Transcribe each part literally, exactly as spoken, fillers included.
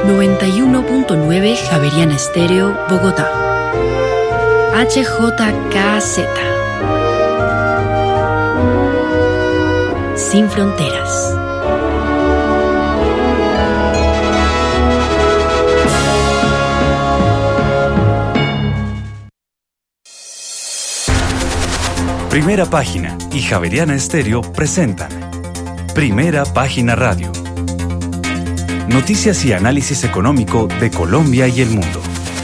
noventa y uno punto nueve Javeriana Estéreo, Bogotá. H J K Z. Sin fronteras. Primera Página y Javeriana Estéreo presentan Primera Página Radio. Noticias y análisis económico de Colombia y el mundo.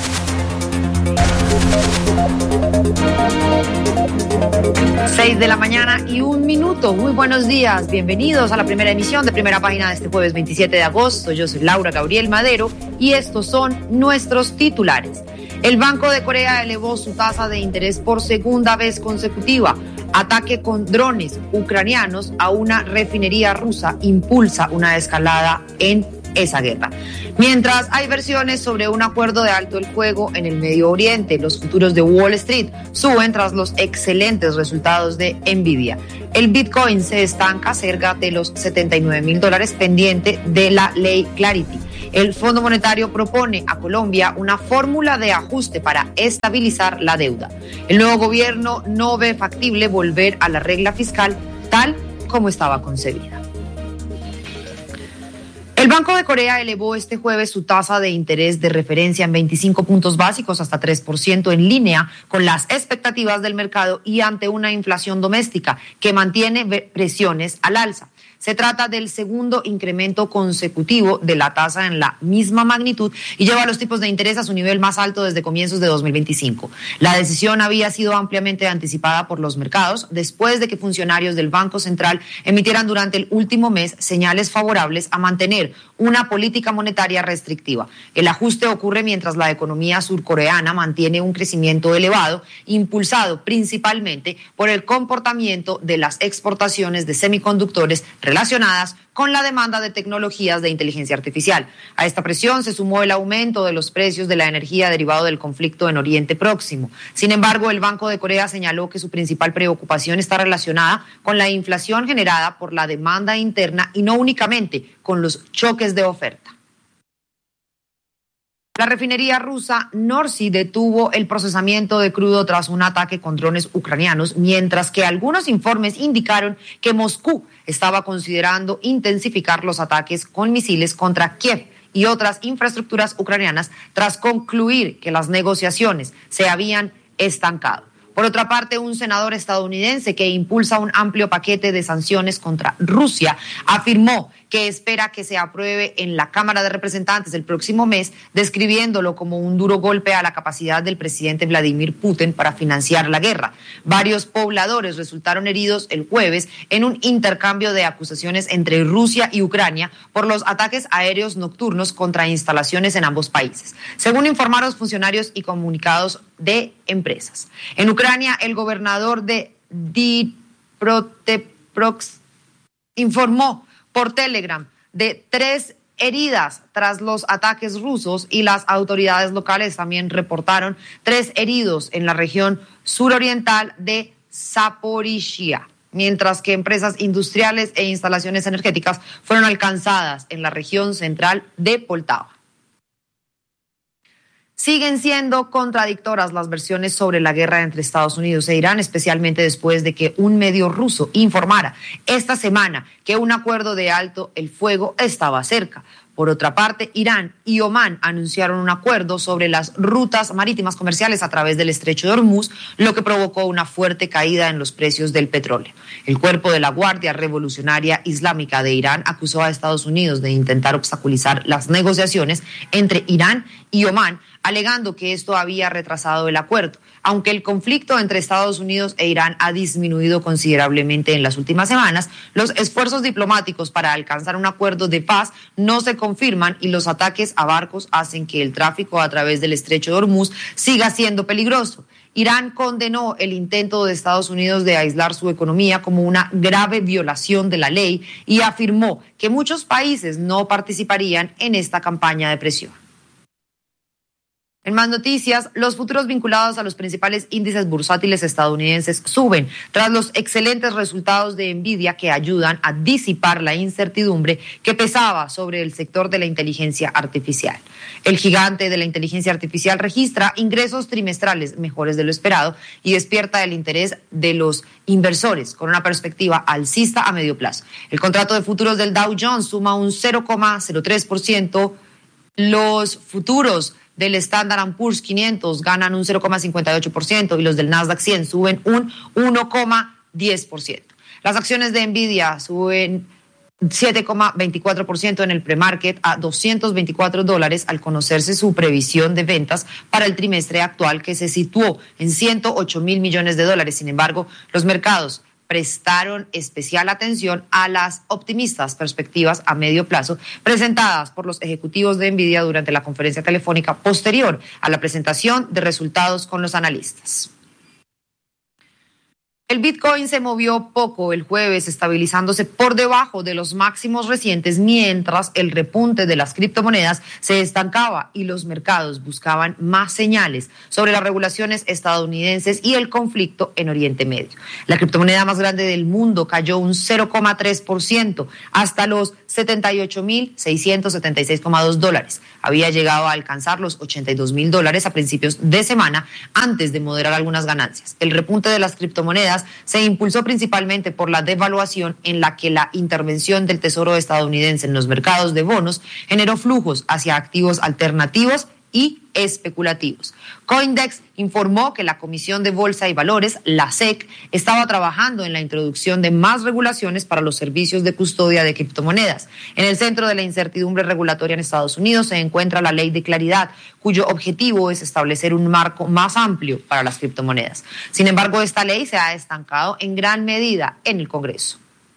Seis de la mañana y un minuto. Muy buenos días. Bienvenidos a la primera emisión de Primera Página de este jueves veintisiete de agosto. Yo soy Laura Gabriel Madero y estos son nuestros titulares. El Banco de Corea elevó su tasa de interés por segunda vez consecutiva. Ataque con drones ucranianos a una refinería rusa impulsa una escalada en esa guerra. Mientras hay versiones sobre un acuerdo de alto el fuego en el Medio Oriente, los futuros de Wall Street suben tras los excelentes resultados de Nvidia. El Bitcoin se estanca cerca de los setenta y nueve mil dólares pendiente de la ley Clarity. El Fondo Monetario propone a Colombia una fórmula de ajuste para estabilizar la deuda. El nuevo gobierno no ve factible volver a la regla fiscal tal como estaba concebida. El Banco de Corea elevó este jueves su tasa de interés de referencia en veinticinco puntos básicos hasta tres por ciento en línea con las expectativas del mercado y ante una inflación doméstica que mantiene presiones al alza. Se trata del segundo incremento consecutivo de la tasa en la misma magnitud y lleva los tipos de interés a su nivel más alto desde comienzos de dos mil veinticinco. La decisión había sido ampliamente anticipada por los mercados después de que funcionarios del Banco Central emitieran durante el último mes señales favorables a mantener una política monetaria restrictiva. El ajuste ocurre mientras la economía surcoreana mantiene un crecimiento elevado, impulsado principalmente por el comportamiento de las exportaciones de semiconductores relacionadas con la demanda de tecnologías de inteligencia artificial. A esta presión se sumó el aumento de los precios de la energía derivado del conflicto en Oriente Próximo. Sin embargo, el Banco de Corea señaló que su principal preocupación está relacionada con la inflación generada por la demanda interna y no únicamente con los choques de oferta. La refinería rusa Norsi detuvo el procesamiento de crudo tras un ataque con drones ucranianos, mientras que algunos informes indicaron que Moscú estaba considerando intensificar los ataques con misiles contra Kiev y otras infraestructuras ucranianas tras concluir que las negociaciones se habían estancado. Por otra parte, un senador estadounidense que impulsa un amplio paquete de sanciones contra Rusia afirmó que espera que se apruebe en la Cámara de Representantes el próximo mes, describiéndolo como un duro golpe a la capacidad del presidente Vladimir Putin para financiar la guerra. Varios pobladores resultaron heridos el jueves en un intercambio de acusaciones entre Rusia y Ucrania por los ataques aéreos nocturnos contra instalaciones en ambos países, según informaron funcionarios y comunicados de empresas. En Ucrania, el gobernador de Dnipropetrovsk informó por Telegram de tres heridas tras los ataques rusos y las autoridades locales también reportaron tres heridos en la región suroriental de Zaporizhia, mientras que empresas industriales e instalaciones energéticas fueron alcanzadas en la región central de Poltava. Siguen siendo contradictorias las versiones sobre la guerra entre Estados Unidos e Irán, especialmente después de que un medio ruso informara esta semana que un acuerdo de alto el fuego estaba cerca. Por otra parte, Irán y Omán anunciaron un acuerdo sobre las rutas marítimas comerciales a través del estrecho de Hormuz, lo que provocó una fuerte caída en los precios del petróleo. El cuerpo de la Guardia Revolucionaria Islámica de Irán acusó a Estados Unidos de intentar obstaculizar las negociaciones entre Irán y Omán, alegando que esto había retrasado el acuerdo. Aunque el conflicto entre Estados Unidos e Irán ha disminuido considerablemente en las últimas semanas, los esfuerzos diplomáticos para alcanzar un acuerdo de paz no se confirman y los ataques a barcos hacen que el tráfico a través del estrecho de Hormuz siga siendo peligroso. Irán condenó el intento de Estados Unidos de aislar su economía como una grave violación de la ley y afirmó que muchos países no participarían en esta campaña de presión. En más noticias, los futuros vinculados a los principales índices bursátiles estadounidenses suben tras los excelentes resultados de Nvidia que ayudan a disipar la incertidumbre que pesaba sobre el sector de la inteligencia artificial. El gigante de la inteligencia artificial registra ingresos trimestrales mejores de lo esperado y despierta el interés de los inversores con una perspectiva alcista a medio plazo. El contrato de futuros del Dow Jones suma un cero coma cero tres por ciento, los futuros del Standard and Poor's quinientos ganan un cero coma cincuenta y ocho por ciento y los del Nasdaq cien suben un uno coma diez por ciento. Las acciones de Nvidia suben siete coma veinticuatro por ciento en el premarket a doscientos veinticuatro dólares al conocerse su previsión de ventas para el trimestre actual que se situó en ciento ocho mil millones de dólares. Sin embargo, los mercados prestaron especial atención a las optimistas perspectivas a medio plazo presentadas por los ejecutivos de Nvidia durante la conferencia telefónica posterior a la presentación de resultados con los analistas. El Bitcoin se movió poco el jueves, estabilizándose por debajo de los máximos recientes, mientras el repunte de las criptomonedas se estancaba y los mercados buscaban más señales sobre las regulaciones estadounidenses y el conflicto en Oriente Medio. La criptomoneda más grande del mundo cayó un cero coma tres por ciento hasta los setenta y ocho mil seiscientos setenta y seis coma dos dólares. Había llegado a alcanzar los ochenta y dos mil dólares a principios de semana antes de moderar algunas ganancias. El repunte de las criptomonedas se impulsó principalmente por la devaluación en la que la intervención del Tesoro estadounidense en los mercados de bonos generó flujos hacia activos alternativos y especulativos. Coindex informó que la Comisión de Bolsa y Valores, la S E C, estaba trabajando en la introducción de más regulaciones para los servicios de custodia de criptomonedas. En el centro de la incertidumbre regulatoria en Estados Unidos se encuentra la Ley de Claridad, cuyo objetivo es establecer un marco más amplio para las criptomonedas. Sin embargo, esta ley se ha estancado en gran medida en el Congreso.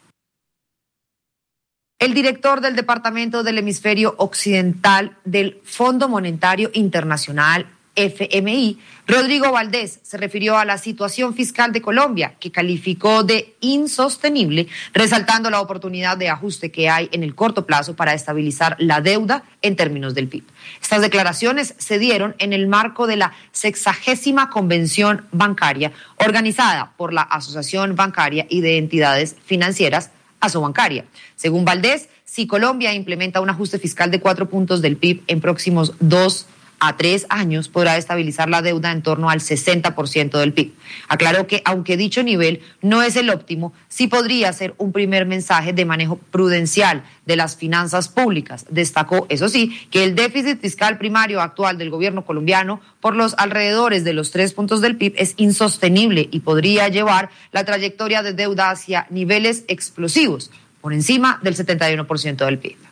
El director del Departamento del Hemisferio Occidental del Fondo Monetario Internacional, F M I, Rodrigo Valdés, se refirió a la situación fiscal de Colombia, que calificó de insostenible, resaltando la oportunidad de ajuste que hay en el corto plazo para estabilizar la deuda en términos del P I B. Estas declaraciones se dieron en el marco de la sexagésima Convención Bancaria, organizada por la Asociación Bancaria y de Entidades Financieras, Asobancaria. Según Valdés, si Colombia implementa un ajuste fiscal de cuatro puntos del P I B en próximos dos a tres años, podrá estabilizar la deuda en torno al sesenta por ciento del P I B. Aclaró que, aunque dicho nivel no es el óptimo, sí podría ser un primer mensaje de manejo prudencial de las finanzas públicas. Destacó, eso sí, que el déficit fiscal primario actual del gobierno colombiano por los alrededores de los tres puntos del P I B es insostenible y podría llevar la trayectoria de deuda hacia niveles explosivos, por encima del setenta y uno por ciento del P I B.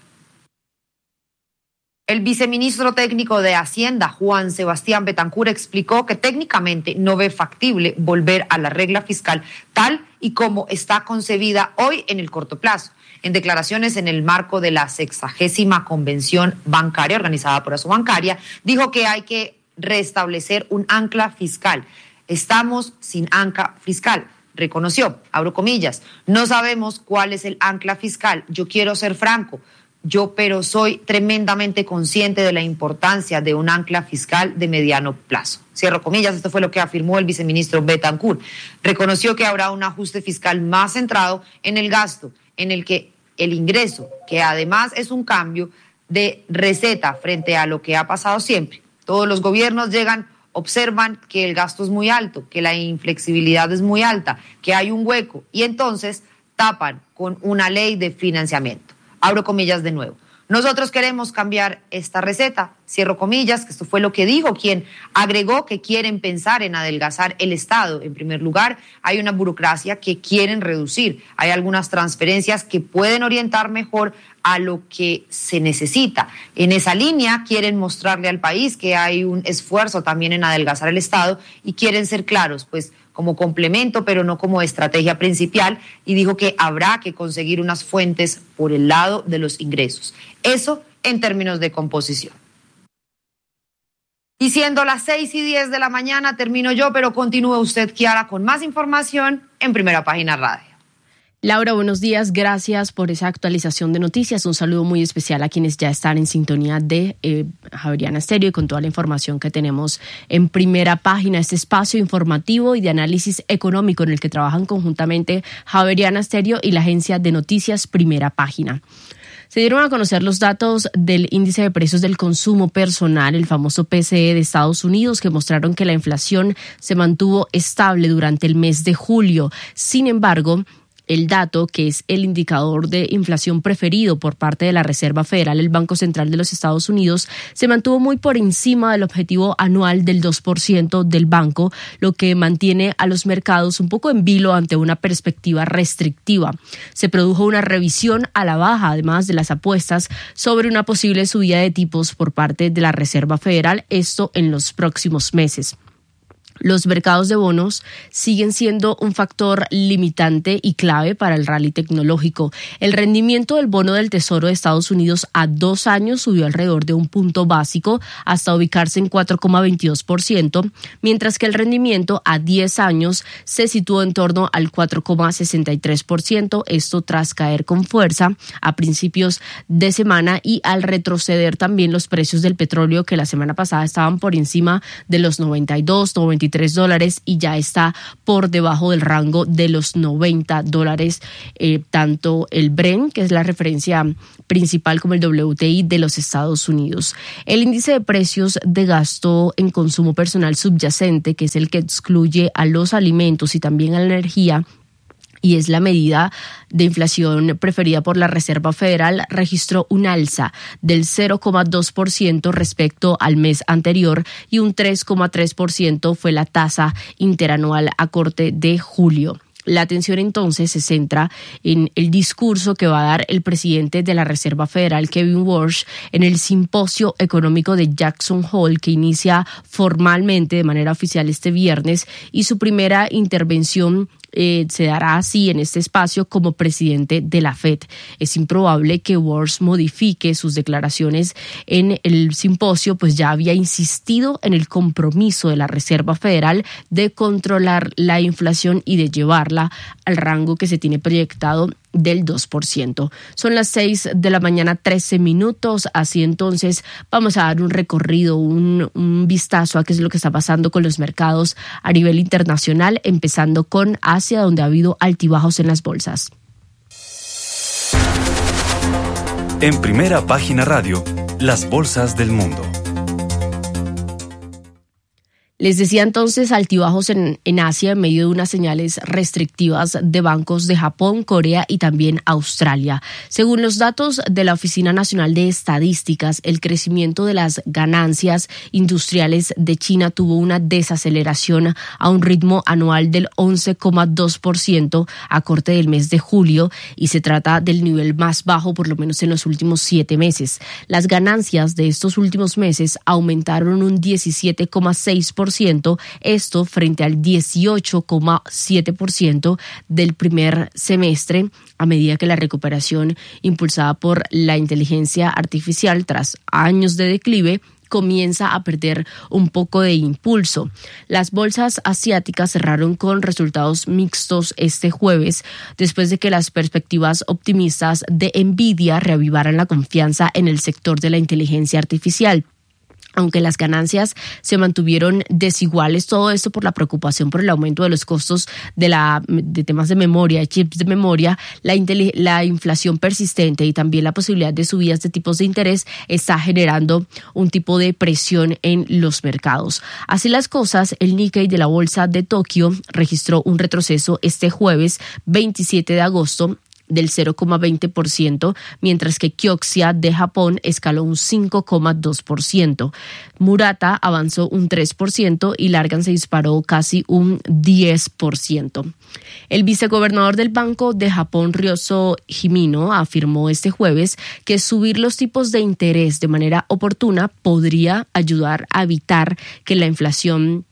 El viceministro técnico de Hacienda, Juan Sebastián Betancur, explicó que técnicamente no ve factible volver a la regla fiscal tal y como está concebida hoy en el corto plazo. En declaraciones en el marco de la sexagésima Convención Bancaria organizada por Asobancaria, dijo que hay que restablecer un ancla fiscal. Estamos sin ancla fiscal. Reconoció, abro comillas, no sabemos cuál es el ancla fiscal. Yo quiero ser franco. Yo, pero soy tremendamente consciente de la importancia de un ancla fiscal de mediano plazo. Cierro comillas, esto fue lo que afirmó el viceministro Betancur. Reconoció que habrá un ajuste fiscal más centrado en el gasto, en el que el ingreso, que además es un cambio de receta frente a lo que ha pasado siempre. Todos los gobiernos llegan, observan que el gasto es muy alto, que la inflexibilidad es muy alta, que hay un hueco y entonces tapan con una ley de financiamiento. Abro comillas de nuevo. Nosotros queremos cambiar esta receta, cierro comillas, que esto fue lo que dijo quien agregó que quieren pensar en adelgazar el Estado. En primer lugar, hay una burocracia que quieren reducir, hay algunas transferencias que pueden orientar mejor a lo que se necesita. En esa línea quieren mostrarle al país que hay un esfuerzo también en adelgazar el Estado y quieren ser claros, pues como complemento, pero no como estrategia principal, y dijo que habrá que conseguir unas fuentes por el lado de los ingresos. Eso en términos de composición. Y siendo las seis y diez de la mañana, termino yo, pero continúe usted, Kiara, con más información en Primera Página Radio. Laura, buenos días. Gracias por esa actualización de noticias. Un saludo muy especial a quienes ya están en sintonía de eh, Javeriana Estéreo y con toda la información que tenemos en Primera Página, este espacio informativo y de análisis económico en el que trabajan conjuntamente Javeriana Estéreo y la agencia de noticias Primera Página. Se dieron a conocer los datos del índice de precios del consumo personal, el famoso P C E de Estados Unidos, que mostraron que la inflación se mantuvo estable durante el mes de julio. Sin embargo, el dato, que es el indicador de inflación preferido por parte de la Reserva Federal, el Banco Central de los Estados Unidos, se mantuvo muy por encima del objetivo anual del dos por ciento del banco, lo que mantiene a los mercados un poco en vilo ante una perspectiva restrictiva. Se produjo una revisión a la baja, además de las apuestas sobre una posible subida de tipos por parte de la Reserva Federal, esto en los próximos meses. Los mercados de bonos siguen siendo un factor limitante y clave para el rally tecnológico. El rendimiento del bono del Tesoro de Estados Unidos a dos años subió alrededor de un punto básico hasta ubicarse en cuatro coma veintidós por ciento, mientras que el rendimiento a diez años se situó en torno al cuatro coma sesenta y tres por ciento, esto tras caer con fuerza a principios de semana y al retroceder también los precios del petróleo, que la semana pasada estaban por encima de los noventa y dos, noventa y tres dólares y ya está por debajo del rango de los noventa dólares, eh, tanto el Brent, que es la referencia principal, como el W T I de los Estados Unidos. El índice de precios de gasto en consumo personal subyacente, que es el que excluye a los alimentos y también a la energía, y es la medida de inflación preferida por la Reserva Federal, registró un alza del cero coma dos por ciento respecto al mes anterior y un tres coma tres por ciento fue la tasa interanual a corte de julio. La atención entonces se centra en el discurso que va a dar el presidente de la Reserva Federal, Kevin Warsh, en el simposio económico de Jackson Hole, que inicia formalmente de manera oficial este viernes, y su primera intervención Eh, se dará así en este espacio como presidente de la Fed. Es improbable que Warsh modifique sus declaraciones en el simposio, pues ya había insistido en el compromiso de la Reserva Federal de controlar la inflación y de llevarla al rango que se tiene proyectado del dos por ciento. Son las seis de la mañana, trece minutos. Así entonces vamos a dar un recorrido, un, un vistazo a qué es lo que está pasando con los mercados a nivel internacional, empezando con Asia, donde ha habido altibajos en las bolsas. En Primera Página Radio, las bolsas del mundo. Les decía entonces altibajos en, en Asia en medio de unas señales restrictivas de bancos de Japón, Corea y también Australia. Según los datos de la Oficina Nacional de Estadísticas, el crecimiento de las ganancias industriales de China tuvo una desaceleración a un ritmo anual del once coma dos por ciento a corte del mes de julio, y se trata del nivel más bajo por lo menos en los últimos siete meses. Las ganancias de estos últimos meses aumentaron un diecisiete coma seis por ciento, esto frente al dieciocho coma siete por ciento del primer semestre, a medida que la recuperación impulsada por la inteligencia artificial tras años de declive comienza a perder un poco de impulso. Las bolsas asiáticas cerraron con resultados mixtos este jueves, después de que las perspectivas optimistas de Nvidia reavivaran la confianza en el sector de la inteligencia artificial. Aunque las ganancias se mantuvieron desiguales, todo esto por la preocupación por el aumento de los costos de, la, de temas de memoria, de chips de memoria, la, la inflación persistente y también la posibilidad de subidas de tipos de interés está generando un tipo de presión en los mercados. Así las cosas, el Nikkei de la bolsa de Tokio registró un retroceso este jueves veintisiete de agosto del cero coma veinte por ciento, mientras que Kioxia de Japón escaló un cinco coma dos por ciento. Murata avanzó un tres por ciento y Largan se disparó casi un diez por ciento. El vicegobernador del Banco de Japón, Ryozo Himino, afirmó este jueves que subir los tipos de interés de manera oportuna podría ayudar a evitar que la inflación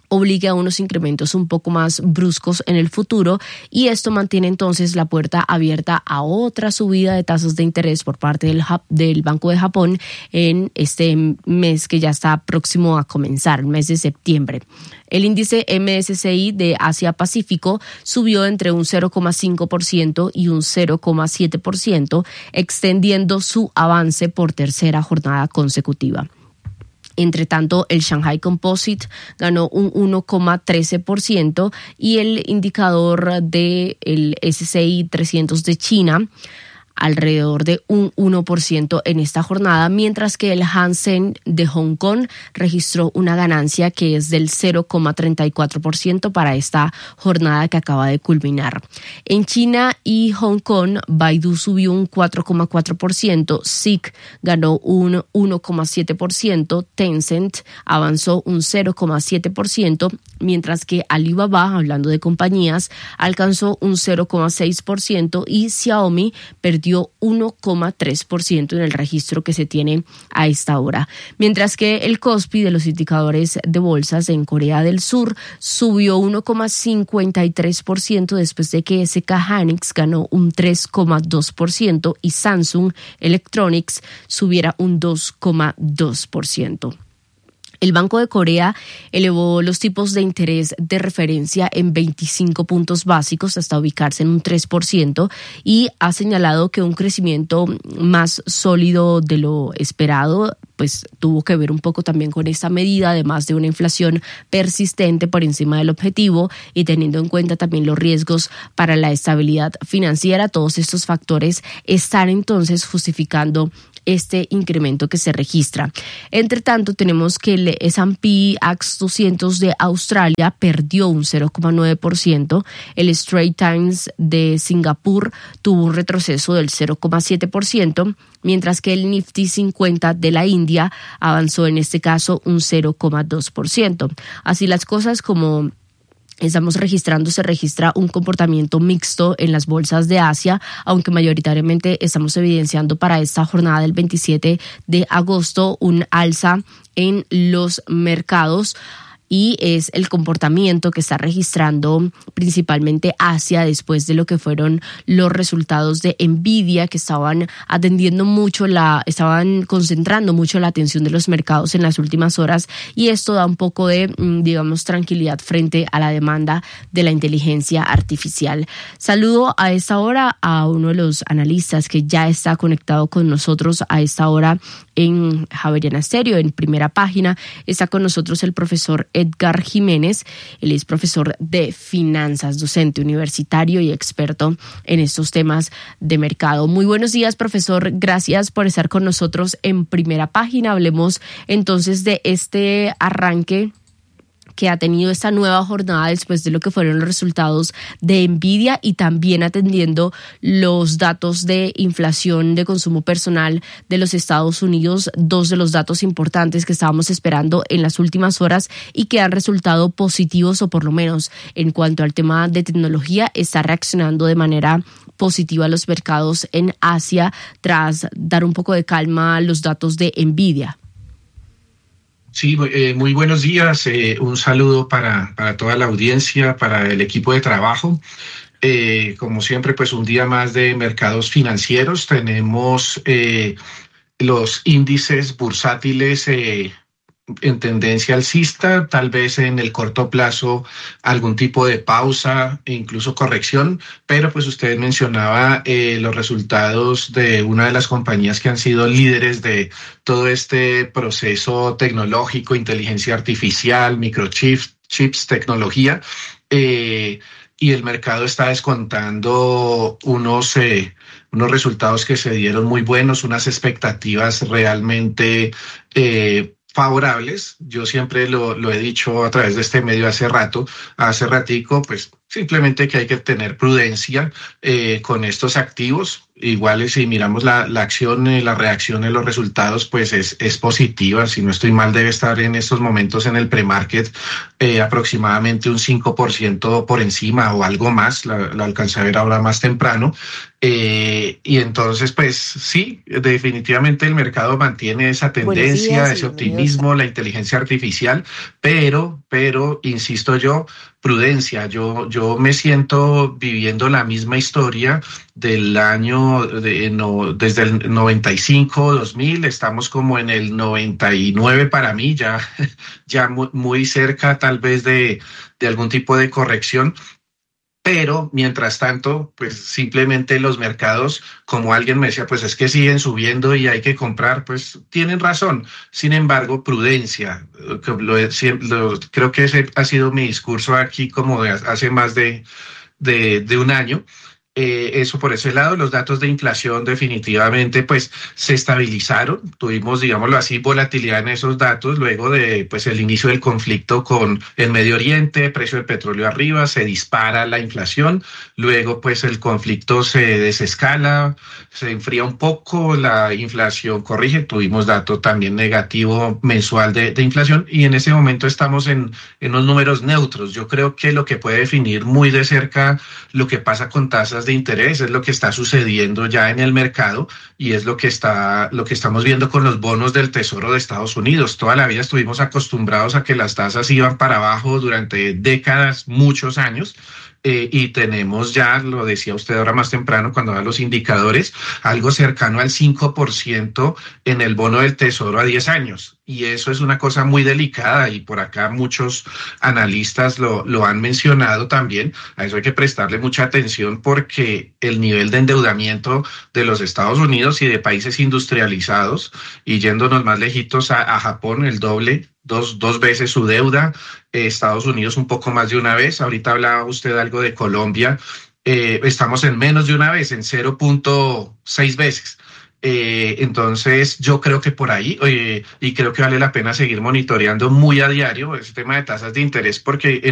obligue a unos incrementos un poco más bruscos en el futuro, y esto mantiene entonces la puerta abierta a otra subida de tasas de interés por parte del, del Banco de Japón en este mes que ya está próximo a comenzar, el mes de septiembre. El índice M S C I de Asia-Pacífico subió entre un cero coma cinco por ciento y un cero coma siete por ciento, extendiendo su avance por tercera jornada consecutiva. Entre tanto, el Shanghai Composite ganó un uno coma trece por ciento y el indicador del S C I trescientos de China alrededor de un uno por ciento en esta jornada, mientras que el Hang Seng de Hong Kong registró una ganancia que es del cero coma treinta y cuatro por ciento para esta jornada que acaba de culminar. En China y Hong Kong, Baidu subió un cuatro coma cuatro por ciento, S I C ganó un uno coma siete por ciento, Tencent avanzó un cero coma siete por ciento, mientras que Alibaba, hablando de compañías, alcanzó un cero coma seis por ciento y Xiaomi perdió uno coma tres por ciento en el registro que se tiene a esta hora. Mientras que el Kospi de los indicadores de bolsas en Corea del Sur subió uno coma cincuenta y tres por ciento después de que S K Hynix ganó un tres coma dos por ciento y Samsung Electronics subiera un dos coma dos por ciento. El Banco de Corea elevó los tipos de interés de referencia en veinticinco puntos básicos hasta ubicarse en un tres por ciento y ha señalado que un crecimiento más sólido de lo esperado pues tuvo que ver un poco también con esta medida, además de una inflación persistente por encima del objetivo y teniendo en cuenta también los riesgos para la estabilidad financiera. Todos estos factores están entonces justificando este incremento que se registra. Entre tanto, tenemos que el S and P A X doscientos de Australia perdió un cero coma nueve por ciento, el Straits Times de Singapur tuvo un retroceso del cero coma siete por ciento, mientras que el Nifty cincuenta de la India avanzó en este caso un cero coma dos por ciento. Así las cosas, como estamos registrando, se registra un comportamiento mixto en las bolsas de Asia, aunque mayoritariamente estamos evidenciando para esta jornada del veintisiete de agosto un alza en los mercados. Y es el comportamiento que está registrando principalmente Asia después de lo que fueron los resultados de Nvidia, que estaban atendiendo mucho la, estaban concentrando mucho la atención de los mercados en las últimas horas, y esto da un poco de, digamos, tranquilidad frente a la demanda de la inteligencia artificial. Saludo a esta hora a uno de los analistas que ya está conectado con nosotros a esta hora en Javeriana Estéreo, en Primera Página. Está con nosotros el profesor Edgar Jiménez. Él es profesor de finanzas, docente universitario y experto en estos temas de mercado. Muy buenos días, profesor. Gracias por estar con nosotros en Primera Página. Hablemos entonces de este arranque que ha tenido esta nueva jornada después de lo que fueron los resultados de Nvidia y también atendiendo los datos de inflación de consumo personal de los Estados Unidos, dos de los datos importantes que estábamos esperando en las últimas horas y que han resultado positivos, o por lo menos en cuanto al tema de tecnología está reaccionando de manera positiva a los mercados en Asia tras dar un poco de calma a los datos de Nvidia. Sí, eh, muy buenos días. Eh, un saludo para, para toda la audiencia, para el equipo de trabajo. Eh, como siempre, pues un día más de mercados financieros. Tenemos eh, los índices bursátiles eh, en tendencia alcista, tal vez en el corto plazo algún tipo de pausa e incluso corrección, pero pues usted mencionaba eh, los resultados de una de las compañías que han sido líderes de todo este proceso tecnológico, inteligencia artificial, microchips, chips, tecnología, eh, y el mercado está descontando unos eh, unos resultados que se dieron muy buenos, unas expectativas realmente eh, favorables. Yo siempre lo, lo he dicho a través de este medio hace rato, hace ratico, pues simplemente que hay que tener prudencia eh, con estos activos. Igual si miramos la, la acción, eh, la reacción de los resultados, pues es, es positiva. Si no estoy mal, debe estar en estos momentos en el pre-market eh, aproximadamente un cinco por ciento por encima o algo más. La, la alcancé a ver ahora más temprano. Eh, y entonces, pues sí, definitivamente el mercado mantiene esa tendencia, días, ese optimismo, la inteligencia artificial, pero, pero, insisto yo, prudencia. Yo, yo me siento viviendo la misma historia del año, de, no, desde el noventa y cinco, dos mil, estamos como en el noventa y nueve para mí, ya, ya muy, muy cerca tal vez de, de algún tipo de corrección. Pero, mientras tanto, pues simplemente los mercados, como alguien me decía, pues es que siguen subiendo y hay que comprar, pues tienen razón. Sin embargo, prudencia. Lo, lo, creo que ese ha sido mi discurso aquí como de hace más de, de, de un año. Eh, eso por ese lado. Los datos de inflación definitivamente pues se estabilizaron. Tuvimos, digámoslo así, volatilidad en esos datos luego de pues el inicio del conflicto con el Medio Oriente, precio del petróleo arriba, se dispara la inflación. Luego pues el conflicto se desescala, se enfría un poco, la inflación corrige. Tuvimos dato también negativo mensual de, de inflación y en ese momento estamos en, en unos números neutros. Yo creo que lo que puede definir muy de cerca lo que pasa con tasas de interés es lo que está sucediendo ya en el mercado y es lo que está lo que estamos viendo con los bonos del Tesoro de Estados Unidos. Toda la vida estuvimos acostumbrados a que las tasas iban para abajo durante décadas, muchos años. Eh, y tenemos ya, lo decía usted ahora más temprano cuando da los indicadores, algo cercano al cinco por ciento en el bono del Tesoro a diez años. Y eso es una cosa muy delicada y por acá muchos analistas lo, lo han mencionado también. A eso hay que prestarle mucha atención porque el nivel de endeudamiento de los Estados Unidos y de países industrializados, y yéndonos más lejitos a, a Japón, el doble, dos, dos veces su deuda, eh, Estados Unidos un poco más de una vez. Ahorita hablaba usted algo de Colombia, eh, estamos en menos de una vez, en cero punto seis veces. Eh, entonces yo creo que por ahí, eh, y creo que vale la pena seguir monitoreando muy a diario ese tema de tasas de interés porque